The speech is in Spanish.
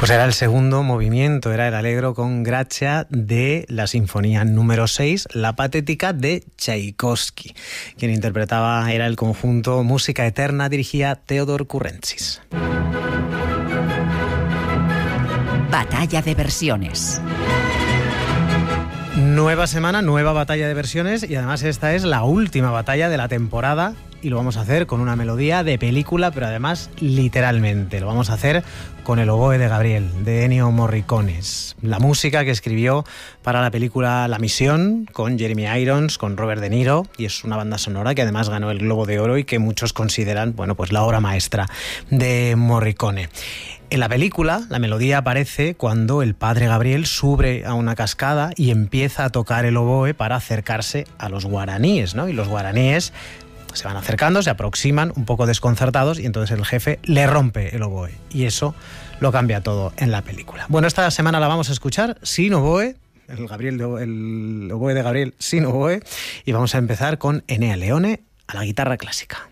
Pues era el segundo movimiento, era el Allegro con Grazia de la Sinfonía número 6, La Patética de Tchaikovsky. Quien interpretaba era el conjunto Música Eterna, dirigía Theodor Kurentzis. Batalla de versiones. Nueva semana, nueva batalla de versiones y además esta es la última batalla de la temporada y lo vamos a hacer con una melodía de película, pero además literalmente. Lo vamos a hacer con el oboe de Gabriel, de Ennio Morricone. La música que escribió para la película La Misión, con Jeremy Irons, con Robert De Niro, y es una banda sonora que además ganó el Globo de Oro y que muchos consideran, bueno, pues la obra maestra de Morricone. En la película, la melodía aparece cuando el padre Gabriel sube a una cascada y empieza a tocar el oboe para acercarse a los guaraníes, ¿no? Y los guaraníes se van acercando, se aproximan un poco desconcertados y entonces el jefe le rompe el oboe. Y eso lo cambia todo en la película. Bueno, esta semana la vamos a escuchar sin oboe, el oboe de Gabriel sin oboe, y vamos a empezar con Ennea Leone a la guitarra clásica.